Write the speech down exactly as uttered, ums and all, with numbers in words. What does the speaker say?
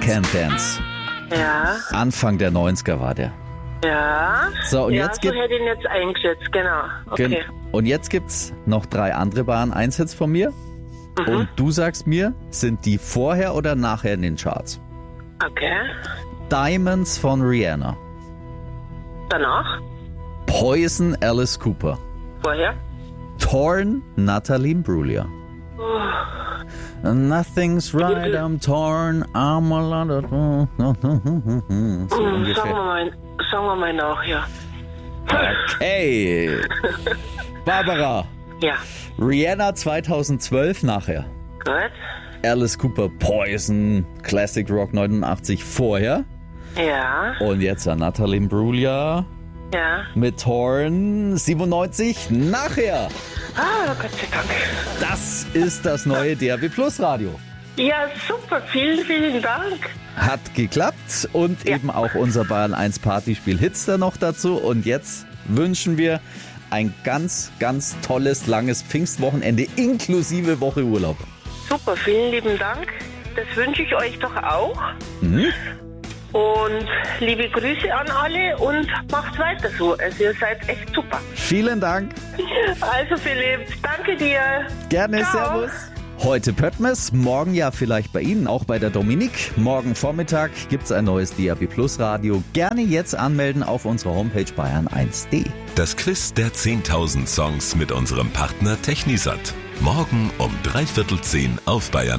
Can't Dance. Ja. Anfang der neunziger war der. Ja. So, und ja, jetzt so gibt hätte ich ihn jetzt eingeschätzt, genau. Okay. Gen- Und jetzt gibt's noch drei andere Bahn eins Hits von mir. Mhm. Und du sagst mir, sind die vorher oder nachher in den Charts? Okay. Diamonds von Rihanna. Danach? Poison, Alice Cooper. Vorher? Torn, Natalie Imbruglia. Oh. Nothing's right, I'm torn, I'm a lot of... So Hm, sagen, wir ungefähr. mal, sagen wir mal nach, ja. Okay. Barbara, Ja. Rihanna zweitausendzwölf nachher. Gut. Alice Cooper, Poison, Classic Rock neunundachtzig vorher. Ja. Und jetzt an Natalie Imbruglia Ja. mit Torn siebenundneunzig nachher. Ah, Gott sei Dank. Das ist das neue D A B Plus Radio. Ja, super. Vielen, vielen Dank. Hat geklappt und Ja. eben auch unser Bayern eins Partyspiel Hitster noch dazu. Und jetzt wünschen wir ein ganz, ganz tolles, langes Pfingstwochenende inklusive Woche Urlaub. Super, vielen lieben Dank. Das wünsche ich euch doch auch. Mhm. Und liebe Grüße an alle und macht weiter so. Also ihr seid echt super. Vielen Dank. Also Philipp, danke dir. Gerne, Ciao. Servus. Heute Pöttmes, morgen ja vielleicht bei Ihnen, auch bei der Dominik. Morgen Vormittag gibt's ein neues D A B Plus Radio. Gerne jetzt anmelden auf unserer Homepage bayern eins punkt de. Das Quiz der zehntausend Songs mit unserem Partner Technisat. Morgen um dreiviertel zehn auf Bayern